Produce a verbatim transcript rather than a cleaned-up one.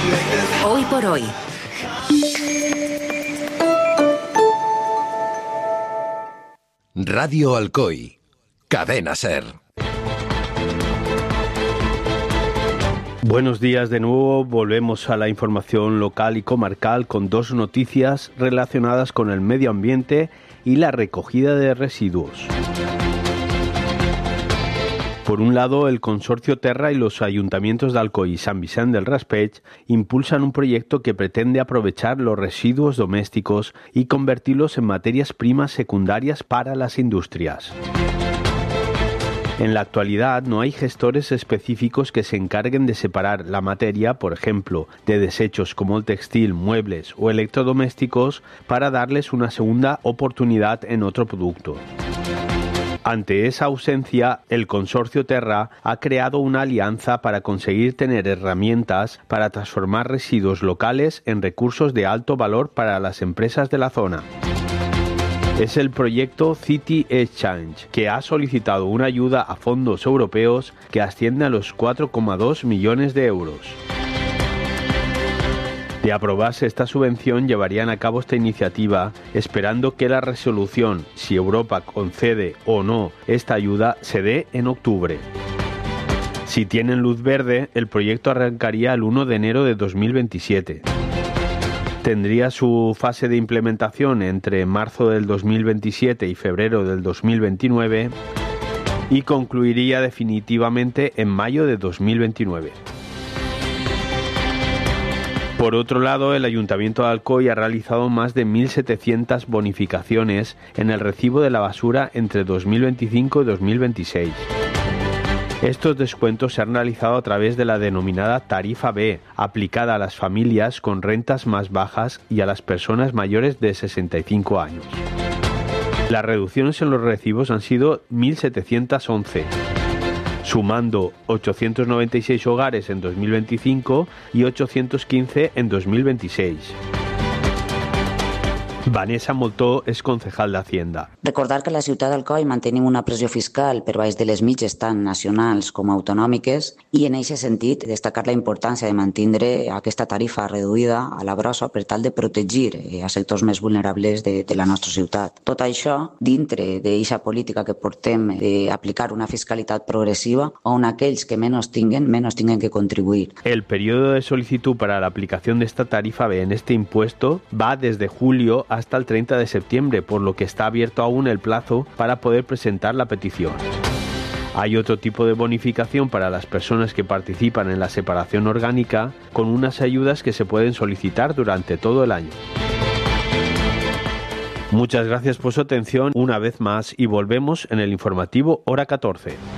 Hoy por hoy. Radio Alcoy, Cadena Ser. Buenos días de nuevo, volvemos a la información local y comarcal con dos noticias relacionadas con el medio ambiente y la recogida de residuos. Por un lado, el Consorcio Terra y los ayuntamientos de Alcoy y Sant Vicent del Raspeig impulsan un proyecto que pretende aprovechar los residuos domésticos y convertirlos en materias primas secundarias para las industrias. En la actualidad no hay gestores específicos que se encarguen de separar la materia, por ejemplo, de desechos como el textil, muebles o electrodomésticos, para darles una segunda oportunidad en otro producto. Ante esa ausencia, el Consorcio Terra ha creado una alianza para conseguir tener herramientas para transformar residuos locales en recursos de alto valor para las empresas de la zona. Es el proyecto City Exchange, que ha solicitado una ayuda a fondos europeos que asciende a los cuatro coma dos millones de euros. De aprobarse esta subvención, llevarían a cabo esta iniciativa, esperando que la resolución, si Europa concede o no esta ayuda, se dé en octubre. Si tienen luz verde, el proyecto arrancaría el primero de enero de dos mil veintisiete. Tendría su fase de implementación entre marzo del dos mil veintisiete y febrero del dos mil veintinueve y concluiría definitivamente en mayo de dos mil veintinueve. Por otro lado, el Ayuntamiento de Alcoy ha realizado más de mil setecientas bonificaciones en el recibo de la basura entre dos mil veinticinco y dos mil veintiséis. Estos descuentos se han realizado a través de la denominada Tarifa B, aplicada a las familias con rentas más bajas y a las personas mayores de sesenta y cinco años. Las reducciones en los recibos han sido mil setecientas once. Sumando ochocientos noventa y seis hogares en dos mil veinticinco y ochocientos quince en dos mil veintiséis. Vanessa Moltó és concejal d'Hacienda. Recordar que a la ciutat d'Alcoi mantenim una pressió fiscal per baix de les mitges tant nacionals com autonòmiques i en aquest sentit destacar la importància de mantenir aquesta tarifa reduïda a la brossa per tal de protegir a sectors més vulnerables de, de la nostra ciutat. Tot això dintre d'aquesta política que portem d'aplicar una fiscalitat progressiva on aquells que menys tinguen, menys tinguen que contribuir. El periodo de solicitud para la aplicación de esta tarifa B en este impuesto va desde julio a hasta el treinta de septiembre, por lo que está abierto aún el plazo para poder presentar la petición. Hay otro tipo de bonificación para las personas que participan en la separación orgánica, con unas ayudas que se pueden solicitar durante todo el año. Muchas gracias por su atención una vez más y volvemos en el informativo hora catorce.